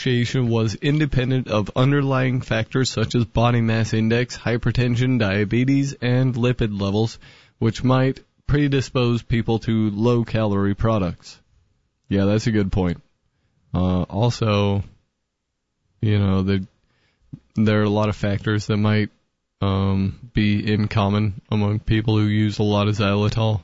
association was independent of underlying factors such as body mass index, hypertension, diabetes, and lipid levels, which might predispose people to low-calorie products. Yeah, that's a good point. Also, there are a lot of factors that might be in common among people who use a lot of xylitol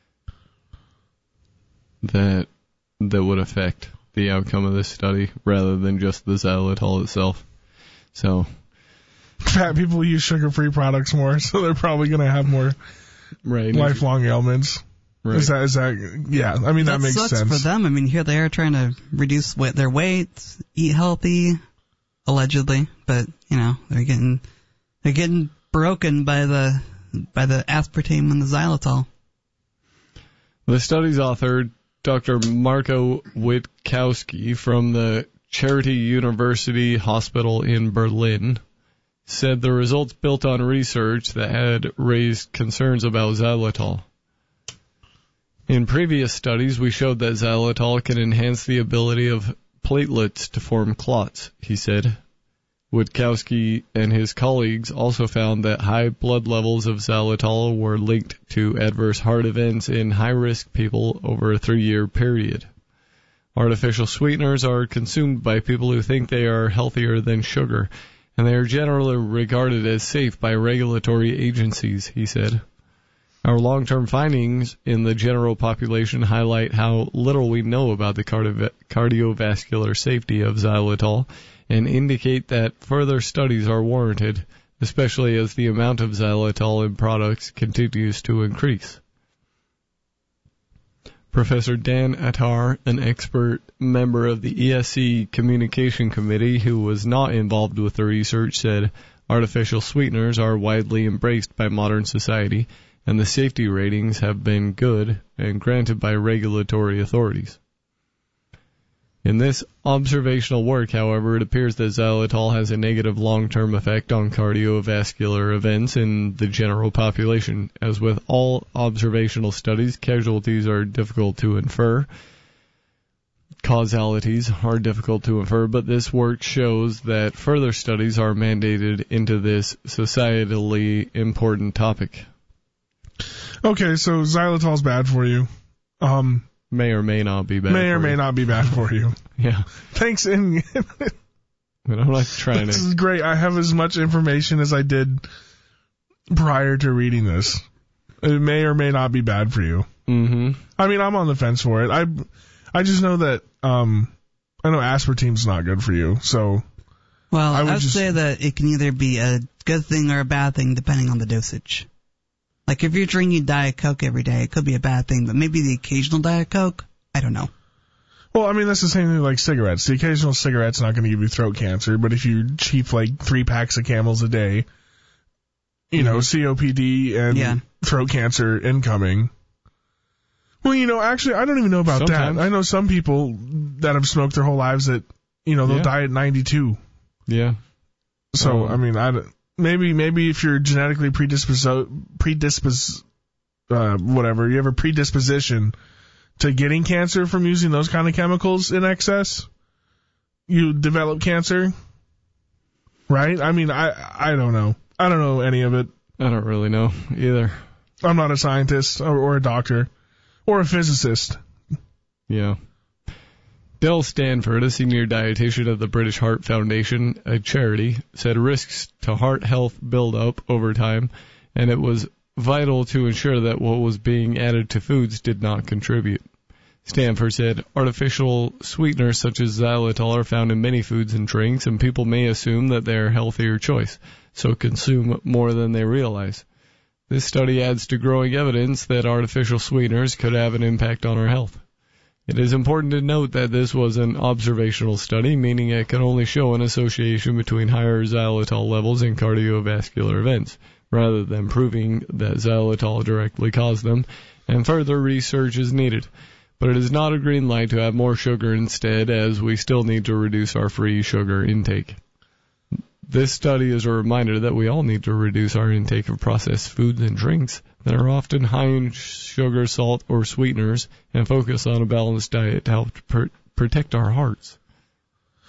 that would affect the outcome of this study rather than just the xylitol itself. So, fat people use sugar-free products more, so they're probably going to have more lifelong ailments. Right. Is that? Yeah, I mean, that makes sense. That sucks for them. I mean, here they are trying to reduce their weight, eat healthy, allegedly, but they're getting broken by the aspartame and the xylitol. The study's author, Dr. Marco Witkowski from the Charité University Hospital in Berlin, said the results built on research that had raised concerns about xylitol. In previous studies, we showed that xylitol can enhance the ability of platelets to form clots, he said. Witkowski and his colleagues also found that high blood levels of xylitol were linked to adverse heart events in high-risk people over a 3-year period. Artificial sweeteners are consumed by people who think they are healthier than sugar, and they are generally regarded as safe by regulatory agencies, he said. Our long-term findings in the general population highlight how little we know about the cardiovascular safety of xylitol and indicate that further studies are warranted, especially as the amount of xylitol in products continues to increase. Professor Dan Attar, an expert member of the ESC Communication Committee who was not involved with the research, said artificial sweeteners are widely embraced by modern society, and the safety ratings have been good and granted by regulatory authorities. In this observational work, however, it appears that xylitol has a negative long-term effect on cardiovascular events in the general population. As with all observational studies, casualties are difficult to infer. Causalities are difficult to infer, but this work shows that further studies are mandated into this societally important topic. Okay, so xylitol's bad for you. May or may not be bad. May or may not be bad for you. Yeah. Thanks. And I'm not trying this is great. I have as much information as I did prior to reading this. It may or may not be bad for you. Mm-hmm. I mean, I'm on the fence for it. I just know that I know aspartame's not good for you. So, well, I would say that it can either be a good thing or a bad thing depending on the dosage. Like, if you're drinking Diet Coke every day, it could be a bad thing, but maybe the occasional Diet Coke, I don't know. Well, I mean, that's the same thing like cigarettes. The occasional cigarette's not going to give you throat cancer, but if you cheap like 3 packs of Camels a day, COPD and throat cancer incoming. Well, actually, I don't even know about that. I know some people that have smoked their whole lives that, they'll die at 92. Yeah. So, I mean, Maybe if you're genetically you have a predisposition to getting cancer from using those kind of chemicals in excess, you develop cancer, right? I mean, I don't know. I don't know any of it. I don't really know either. I'm not a scientist or a doctor or a physicist. Yeah. Del Stanford, a senior dietitian of the British Heart Foundation, a charity, said risks to heart health build up over time, and it was vital to ensure that what was being added to foods did not contribute. Stanford said artificial sweeteners such as xylitol are found in many foods and drinks, and people may assume that they are a healthier choice, so consume more than they realize. This study adds to growing evidence that artificial sweeteners could have an impact on our health. It is important to note that this was an observational study, meaning it can only show an association between higher xylitol levels and cardiovascular events, rather than proving that xylitol directly caused them, and further research is needed. But it is not a green light to have more sugar instead, as we still need to reduce our free sugar intake. This study is a reminder that we all need to reduce our intake of processed foods and drinks that are often high in sugar, salt, or sweeteners, and focus on a balanced diet to help protect our hearts.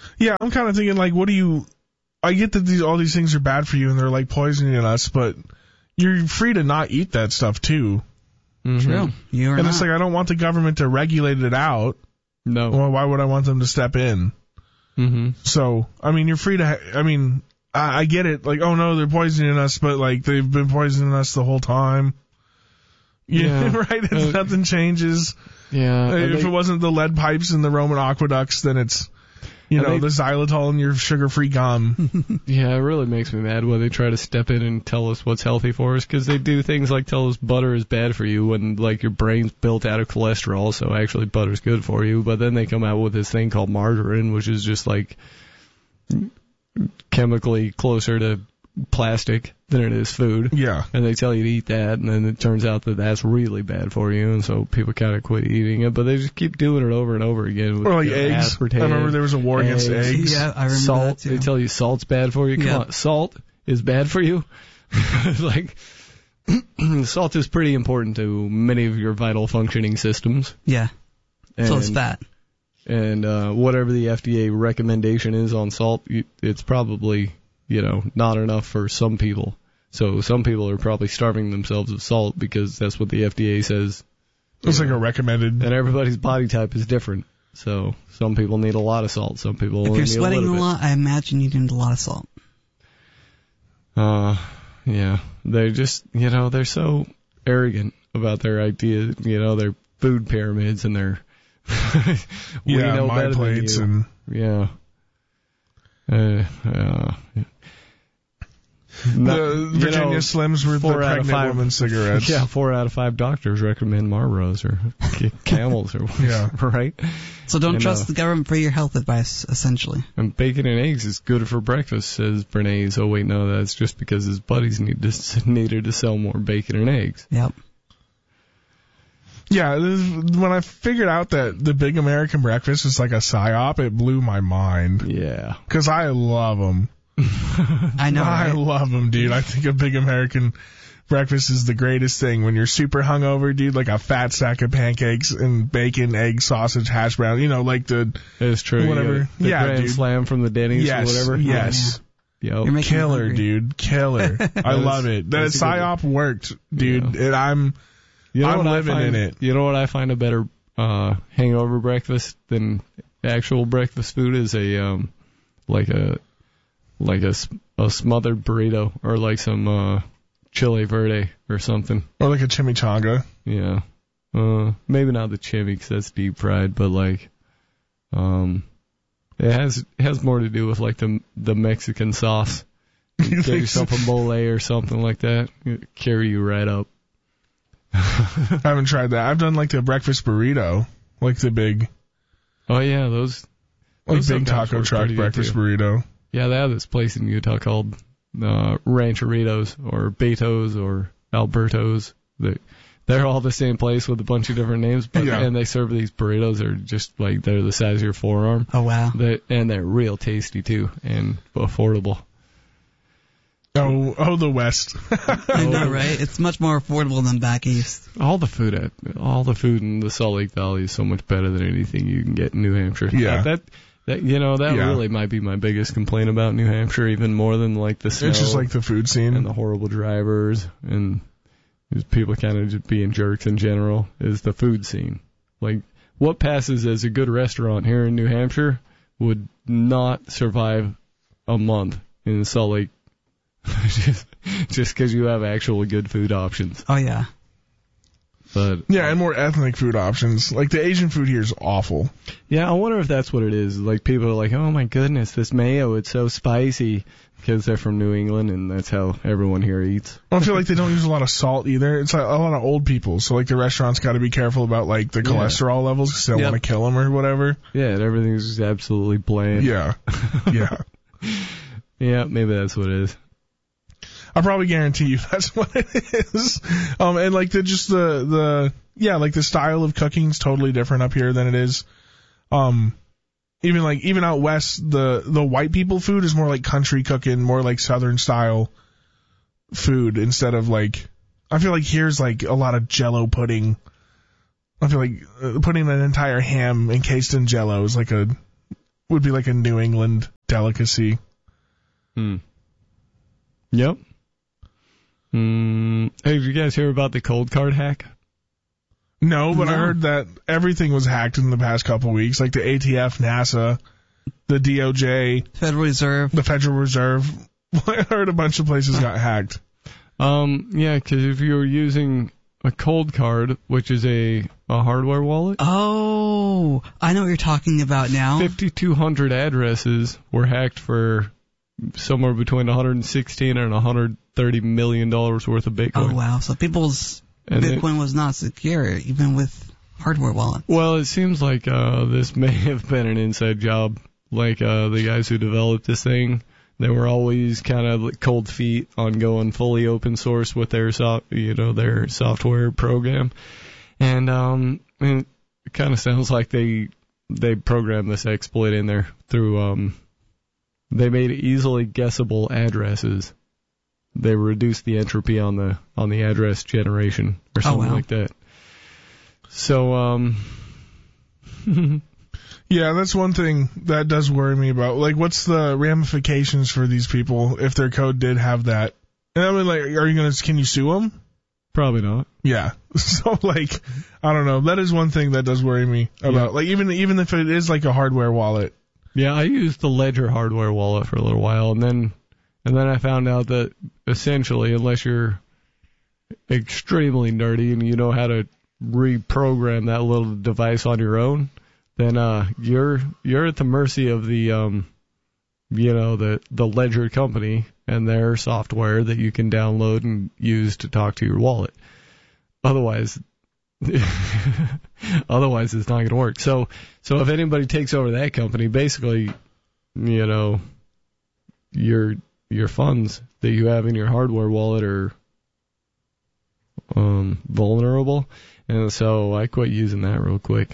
Yeah, I'm kind of thinking, like, I get that all these things are bad for you and they're, like, poisoning us, but you're free to not eat that stuff, too. Mm-hmm. True. You are And not. it's like, I don't want the government to regulate it out. No. Well, why would I want them to step in? Mm-hmm. So, I mean, you're free to, I get it. Like, oh no, they're poisoning us, but like, they've been poisoning us the whole time. Yeah. Right? If nothing changes. Yeah. If it wasn't the lead pipes in the Roman aqueducts, then it's, the xylitol in your sugar-free gum. Yeah, it really makes me mad when they try to step in and tell us what's healthy for us, because they do things like tell us butter is bad for you when, like, your brain's built out of cholesterol, so actually butter's good for you. But then they come out with this thing called margarine, which is just, like, chemically closer to plastic than it is food. Yeah. And they tell you to eat that, and then it turns out that that's really bad for you, and so people kind of quit eating it, but they just keep doing it over and over again. With, or like eggs. aspartame, I remember there was a war against eggs. Yeah, I remember salt. that too. They tell you salt's bad for you. Come on, salt is bad for you. Like, salt is pretty important to many of your vital functioning systems. Yeah. So it's fat. And whatever the FDA recommendation is on salt, it's probably, not enough for some people. So some people are probably starving themselves of salt because that's what the FDA says. It's like a recommended. And everybody's body type is different. So some people need a lot of salt. Some people If only you're need sweating a a lot, I imagine you need a lot of salt. Yeah. They're just, they're so arrogant about their ideas, their food pyramids and their we know my better plates than you. The Virginia Slims were the pregnant woman cigarettes. Yeah, 4 out of 5 doctors recommend Marlboros or Camels or right? So don't trust the government for your health advice, essentially. And bacon and eggs is good for breakfast, says Bernays. Oh, wait, no, that's just because his buddies needed to sell more bacon and eggs. Yep. Yeah, when I figured out that the big American breakfast is like a psyop, it blew my mind. Yeah. Because I love them. I know, right? I love them, dude. I think a big American breakfast is the greatest thing. When you're super hungover, dude, like a fat stack of pancakes and bacon, egg, sausage, hash brown, like the... It's true. Whatever. The Grand Slam from the Denny's or whatever. Yes. Yep. You're making Killer, me hungry. dude. Killer. I love it. That psyop worked, dude. And I'm living in it. You know what I find a better hangover breakfast than actual breakfast food is a smothered burrito or like some chile verde or something. Or like a chimichanga. Yeah. Maybe not the chimi because that's deep fried, but like it has more to do with like the Mexican sauce. Get yourself a mole or something like that. It'll carry you right up. I haven't tried that. I've done like the breakfast burrito, like the big. Oh yeah, those big taco truck breakfast burrito. Yeah, they have this place in Utah called Rancheritos or Beto's or Alberto's. They're all the same place with a bunch of different names, and they serve these burritos. They're just like they're the size of your forearm. Oh wow! And they're real tasty too and affordable. Oh, the West. I know, right? It's much more affordable than back east. All the food in the Salt Lake Valley is so much better than anything you can get in New Hampshire. Yeah. That really might be my biggest complaint about New Hampshire, even more than like the snow. It's just like the food scene and the horrible drivers and just people kind of just being jerks in general is the food scene. Like what passes as a good restaurant here in New Hampshire would not survive a month in Salt Lake. just because you have actually good food options. Oh yeah. But and more ethnic food options. Like the Asian food here is awful. Yeah, I wonder if that's what it is. Like people are like, oh my goodness, this mayo, it's so spicy because they're from New England and that's how everyone here eats. I feel like they don't use a lot of salt either. It's like a lot of old people, so like the restaurants got to be careful about like the cholesterol levels because they don't want to kill them or whatever. Yeah, and everything's just absolutely bland. Yeah. Yeah, maybe that's what it is. I probably guarantee you that's what it is. And like the style of cooking is totally different up here than it is. Even out west, the white people food is more like country cooking, more like southern style food instead of like, I feel like here's like a lot of Jell-O pudding. I feel like putting an entire ham encased in Jell-O is like would be like a New England delicacy. Yep. Hey, did you guys hear about the cold card hack? No, but I heard that everything was hacked in the past couple weeks, like the ATF, NASA, the DOJ, Federal Reserve. the Federal Reserve. I heard a bunch of places got hacked. Yeah, because if you're using a cold card, which is a hardware wallet, Oh, I know what you're talking about now. 5,200 addresses were hacked for somewhere between 116 and 130 million dollars worth of Bitcoin. Oh, wow. So people's And Bitcoin was not secure, even with hardware wallets. Well, it seems like this may have been an inside job. Like the guys who developed this thing, they were always kind of like cold feet on going fully open source with their their software program, and it kind of sounds like they programmed this exploit in there through they made easily guessable addresses. They reduced the entropy on the address generation or something like that. So Yeah, that's one thing that does worry me about. Like, what's the ramifications for these people if their code did have that? And I mean, like, can you sue them? probably not. Yeah. So, like, I don't know. That is one thing that does worry me about, like, even if it is like a hardware wallet. Yeah, I used the Ledger hardware wallet for a little while, and then I found out that essentially, unless you're extremely nerdy and you know how to reprogram that little device on your own, then you're at the mercy of the the Ledger company and their software that you can download and use to talk to your wallet. Otherwise it's not going to work. So if anybody takes over that company, basically, your funds that you have in your hardware wallet are vulnerable, and so I quit using that real quick.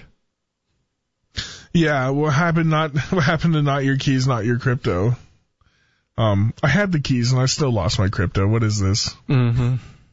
Yeah, what happened to not your keys, not your crypto? I had the keys and I still lost my crypto. What is this? Mm-hmm.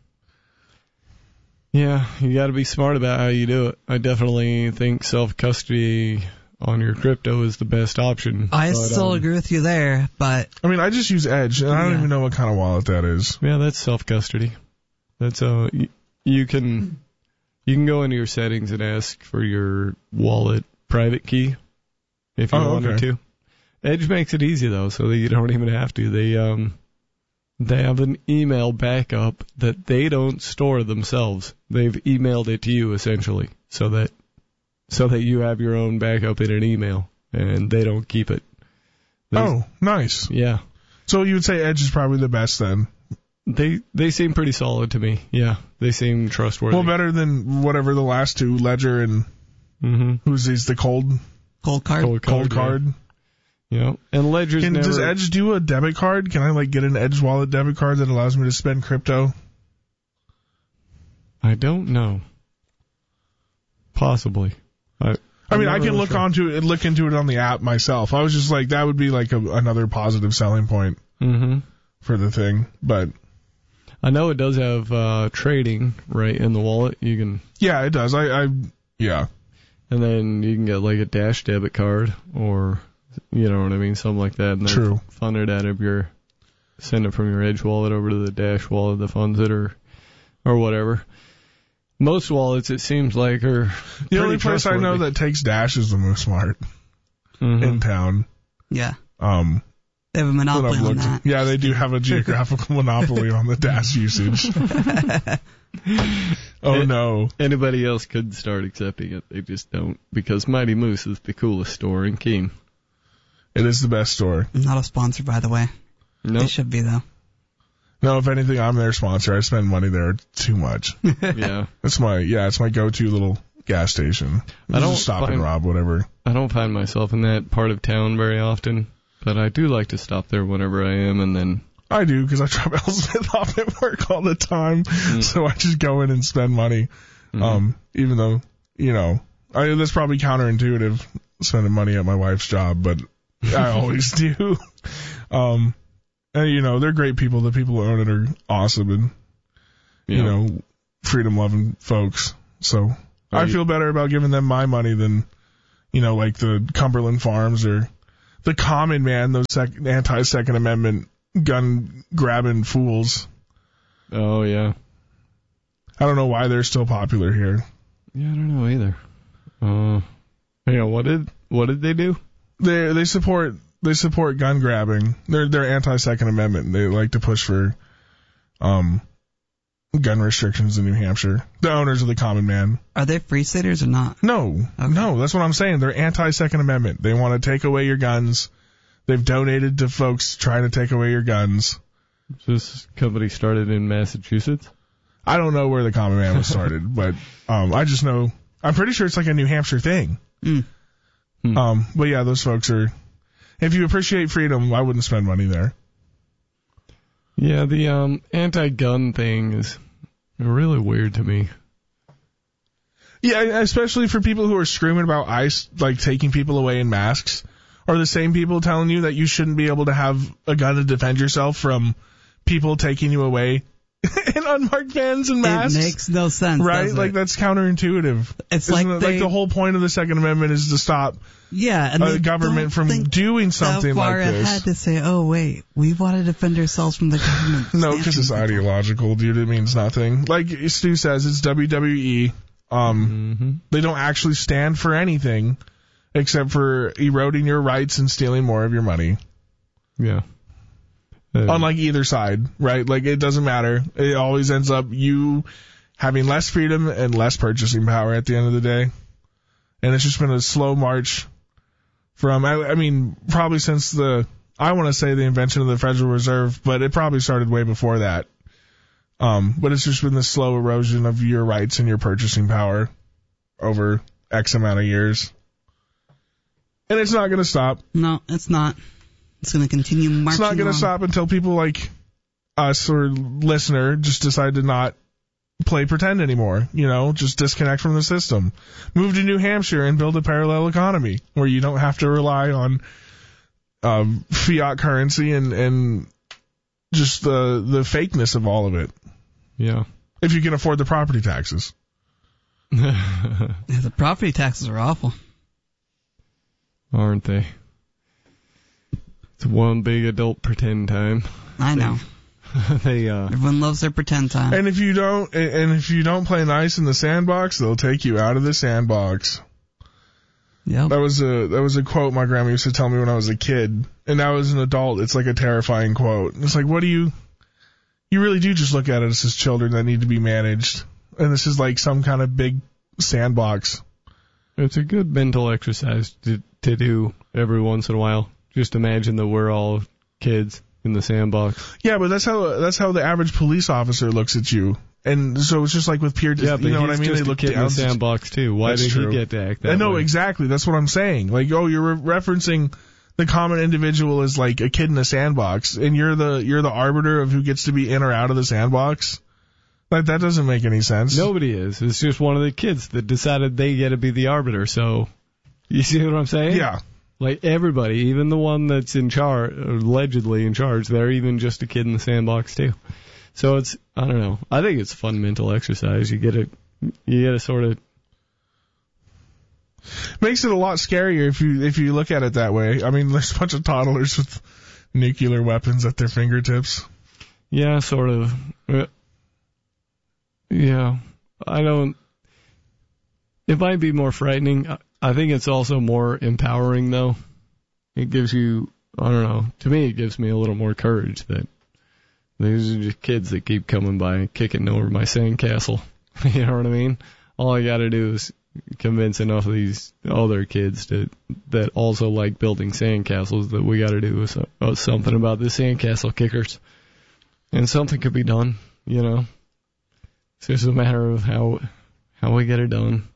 Yeah, you got to be smart about how you do it. I definitely think self-custody on your crypto is the best option. I still agree with you there, but I mean, I just use Edge, and I don't even know what kind of wallet that is. Yeah, that's self-custody. That's you can go into your settings and ask for your wallet private key if you wanted to. Edge makes it easy though, so that you don't even have to. They have an email backup that they don't store themselves. They've emailed it to you essentially, so that you have your own backup in an email, and they don't keep it. Nice. Yeah. So you would say Edge is probably the best then? They seem pretty solid to me. Yeah, they seem trustworthy. Well, better than whatever the last two, Ledger and who's these, the cold card? Cold card. Yeah, and Ledger's Does Edge do a debit card? Can I like get an Edge wallet debit card that allows me to spend crypto? I don't know. Possibly. I mean, I can look into it on the app myself. I was just like, that would be like another positive selling point for the thing. But I know it does have trading right in the wallet. You can. Yeah, it does. Yeah. And then you can get like a Dash debit card, or you know what I mean, something like that. And True. Fund it out of send it from your Edge wallet over to the Dash wallet that funds it, or whatever. Most wallets, it seems like, are the only place I know that takes Dash is the Move Smart in town. Yeah. They have a monopoly on that. Yeah, they do have a geographical monopoly on the Dash usage. No. Anybody else could start accepting it. They just don't, because Mighty Moose is the coolest store in Keene. It is the best store. Not a sponsor, by the way. Nope. They should be, though. No, if anything, I'm their sponsor. I spend money there too much. Yeah. It's my go-to little gas station. I don't stop and rob, whatever. I don't find myself in that part of town very often, but I do like to stop there whenever I am, and then... I do, because I drop Elspeth off at work all the time, so I just go in and spend money. Even though, that's probably counterintuitive, spending money at my wife's job, but I always do. And, they're great people. The people who own it are awesome and, freedom-loving folks. So I feel better about giving them my money than, like the Cumberland Farms or the common man, those anti-Second Amendment gun-grabbing fools. Oh, yeah. I don't know why they're still popular here. Yeah, I don't know either. What did they do? They support gun grabbing. They're anti-Second Amendment. They like to push for gun restrictions in New Hampshire. The owners of the common man. Are they free staters or not? No, that's what I'm saying. They're anti-Second Amendment. They want to take away your guns. They've donated to folks trying to take away your guns. This company started in Massachusetts? I don't know where the common man was started, but I just know, I'm pretty sure it's like a New Hampshire thing. But yeah, those folks are, if you appreciate freedom, I wouldn't spend money there. Yeah, the anti-gun thing is really weird to me. Yeah, especially for people who are screaming about ICE, like taking people away in masks, are the same people telling you that you shouldn't be able to have a gun to defend yourself from people taking you away in unmarked vans and masks. It makes no sense, right? Like, that's counterintuitive. It's like the whole point of the Second Amendment is to stop and the government from doing something like this. I had to say, oh wait, we want to defend ourselves from the government. No, because it's ideological, dude. It means nothing. Like Stu says, it's WWE. They don't actually stand for anything except for eroding your rights and stealing more of your money. Yeah. On like either side, right? Like, it doesn't matter. It always ends up you having less freedom and less purchasing power at the end of the day. And it's just been a slow march from, I mean, probably since I want to say the invention of the Federal Reserve, but it probably started way before that. But it's just been the slow erosion of your rights and your purchasing power over X amount of years. And it's not going to stop. No, it's not. It's going to continue marching. It's not going to stop until people like us or listener just decide to not play pretend anymore. You know, just disconnect from the system. Move to New Hampshire and build a parallel economy where you don't have to rely on fiat currency and just the fakeness of all of it. Yeah. If you can afford the property taxes. The property taxes are awful. Aren't they? It's one big adult pretend time. I know. Everyone loves their pretend time. And if you don't play nice in the sandbox, they'll take you out of the sandbox. Yeah. That was a quote my grandma used to tell me when I was a kid. And now as an adult, it's like a terrifying quote. It's like, you really do just look at us as children that need to be managed. And this is like some kind of big sandbox. It's a good mental exercise to do every once in a while. Just imagine that we're all kids in the sandbox. Yeah, but that's how the average police officer looks at you. And so it's just like with peer, yeah, but you know what I mean? Just they look a kid down in the sandbox too. Why did he get to act that way? No, exactly. That's what I'm saying. Like, you're referencing the common individual as like a kid in a sandbox, and you're the arbiter of who gets to be in or out of the sandbox. Like, that doesn't make any sense. Nobody is. It's just one of the kids that decided they get to be the arbiter. So, you see what I'm saying? Yeah. Like, everybody, even the one that's in charge, allegedly in charge, they're even just a kid in the sandbox too. So it's, I don't know. I think it's a fun mental exercise. You get to sort of. Makes it a lot scarier if you look at it that way. I mean, there's a bunch of toddlers with nuclear weapons at their fingertips. Yeah, sort of. Yeah, it might be more frightening. I think it's also more empowering, though. It gives you, I don't know, to me it gives me a little more courage that these are just kids that keep coming by kicking over my sandcastle. You know what I mean? All I gotta do is convince enough of these other kids that also like building sandcastles that we gotta do something about the sandcastle kickers. And something could be done, you know? It's just a matter of how we get it done.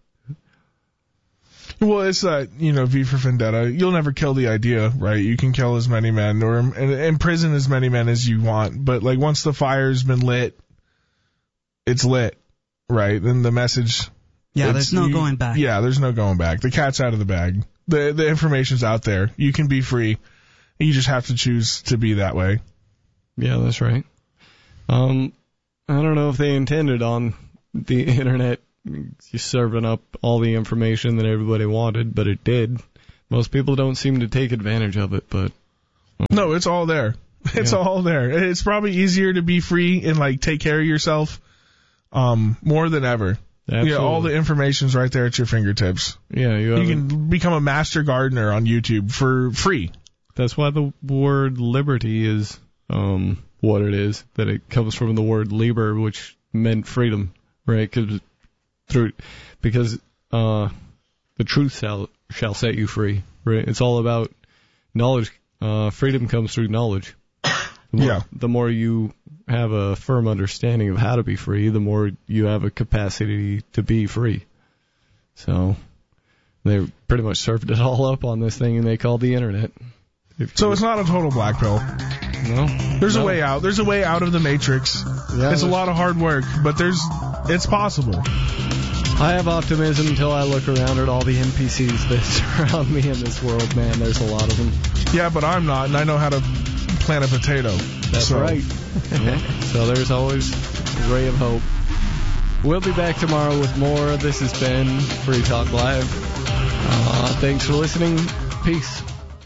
Well, it's V for Vendetta. You'll never kill the idea, right? You can kill as many men or imprison as many men as you want. But like once the fire's been lit, it's lit, right? Then the message. Yeah, there's no going back. Yeah, there's no going back. The cat's out of the bag. The information's out there. You can be free. You just have to choose to be that way. Yeah, that's right. I don't know if they intended on the internet just serving up all the information that everybody wanted, but it did. Most people don't seem to take advantage of it, but... No, it's all there. It's all there. It's probably easier to be free and, like, take care of yourself more than ever. Absolutely. Yeah, all the information's right there at your fingertips. Yeah, you can become a master gardener on YouTube for free. That's why the word liberty is what it is. That it comes from the word liber, which meant freedom, right? Because the truth shall set you free, right? It's all about knowledge. Freedom comes through knowledge. The more you have a firm understanding of how to be free, the more you have a capacity to be free. So they pretty much served it all up on this thing, and they called the internet. So it's not a total black pill. No. There's a way out. There's a way out of the matrix. Yeah, it's a lot of hard work, but it's possible. I have optimism until I look around at all the NPCs that surround me in this world, man. There's a lot of them. Yeah, but I'm not, and I know how to plant a potato. That's right. Yeah. So there's always a ray of hope. We'll be back tomorrow with more. This has been Free Talk Live. Thanks for listening. Peace.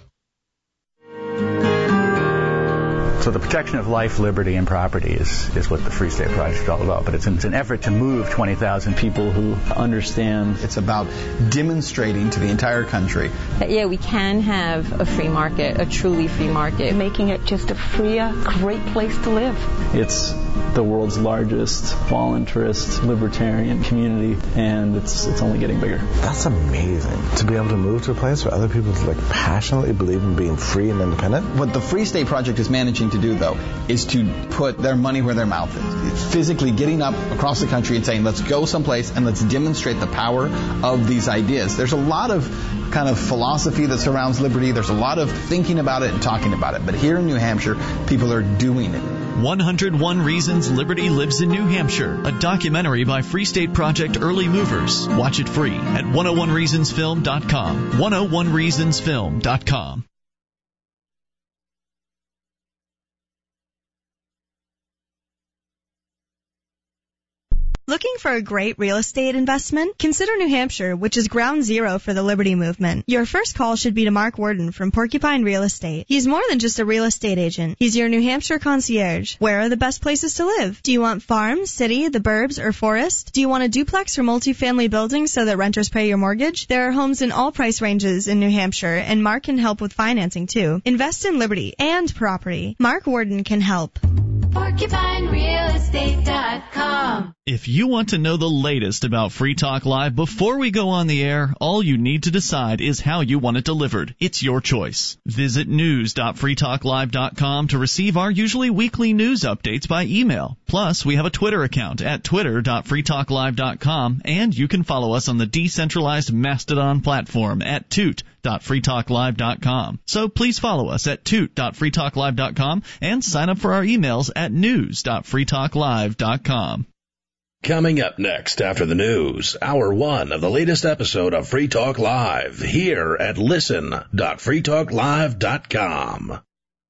So the protection of life, liberty, and property is what the Free State Project is all about. But it's an effort to move 20,000 people who understand. It's about demonstrating to the entire country that, yeah, we can have a free market, a truly free market. Making it just a freer, great place to live. It's the world's largest voluntarist libertarian community, and it's only getting bigger. That's amazing, to be able to move to a place where other people passionately believe in being free and independent. What the Free State Project is managing to do, though, is to put their money where their mouth is. It's physically getting up across the country and saying, let's go someplace and let's demonstrate the power of these ideas. There's a lot of kind of philosophy that surrounds liberty. There's a lot of thinking about it and talking about it. But here in New Hampshire, people are doing it. 101 Reasons Liberty Lives in New Hampshire, a documentary by Free State Project Early Movers. Watch it free at 101reasonsfilm.com. 101reasonsfilm.com. Looking for a great real estate investment? Consider New Hampshire, which is ground zero for the Liberty Movement. Your first call should be to Mark Worden from Porcupine Real Estate. He's more than just a real estate agent. He's your New Hampshire concierge. Where are the best places to live? Do you want farm, city, the burbs, or forest? Do you want a duplex or multifamily building so that renters pay your mortgage? There are homes in all price ranges in New Hampshire, and Mark can help with financing too. Invest in liberty and property. Mark Worden can help. PorcupineRealEstate.com. If you want to know the latest about Free Talk Live before we go on the air, all you need to decide is how you want it delivered. It's your choice. Visit news.freetalklive.com to receive our usually weekly news updates by email. Plus, we have a Twitter account at twitter.freetalklive.com, and you can follow us on the decentralized Mastodon platform at toot.freetalklive.com. So please follow us at toot.freetalklive.com and sign up for our emails at news.freetalklive.com. Coming up next after the news, Hour 1 of the latest episode of Free Talk Live here at listen.freetalklive.com.